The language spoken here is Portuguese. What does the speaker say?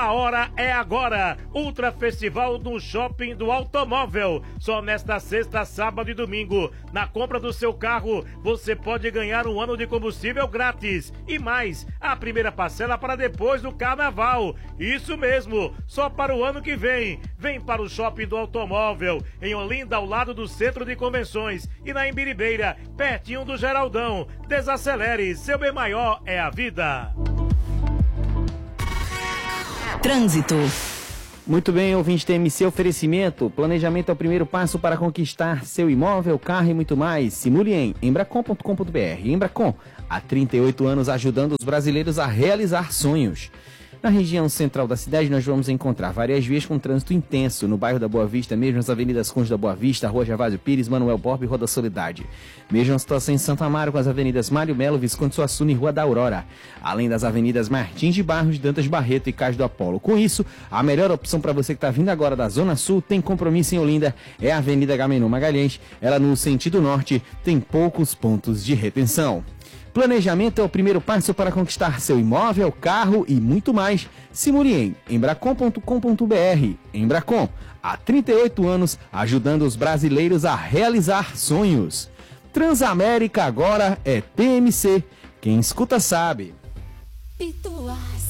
A hora é agora. Ultra Festival no Shopping do Automóvel. Só nesta sexta, sábado e domingo. Na compra do seu carro, você pode ganhar 1 ano de combustível grátis. E mais, a primeira parcela para depois do carnaval. Isso mesmo, só para o ano que vem. Vem para o Shopping do Automóvel, em Olinda, ao lado do Centro de Convenções. E na Imbiribeira, pertinho do Geraldão. Desacelere, seu bem maior é a vida. Trânsito. Muito bem, ouvinte TMC Oferecimento. Planejamento é o primeiro passo para conquistar seu imóvel, carro e muito mais. Simule em embracon.com.br. Embracon, há 38 anos ajudando os brasileiros a realizar sonhos. Na região central da cidade, nós vamos encontrar várias vias com trânsito intenso. No bairro da Boa Vista, mesmo as avenidas Conde da Boa Vista, Rua Gervásio Pires, Manuel Borba e Rua da Solidade. Mesma situação em Santo Amaro, com as avenidas Mário Melo, Visconde Suassuna e Rua da Aurora. Além das avenidas Martins de Barros, Dantas Barreto e Cais do Apolo. Com isso, a melhor opção para você que está vindo agora da Zona Sul, tem compromisso em Olinda, é a Avenida Agamenon Magalhães. Ela no sentido norte tem poucos pontos de retenção. Planejamento é o primeiro passo para conquistar seu imóvel, carro e muito mais. Simule em embracon.com.br. Embracon, há 38 anos ajudando os brasileiros a realizar sonhos. Transamérica agora é TMC. Quem escuta sabe.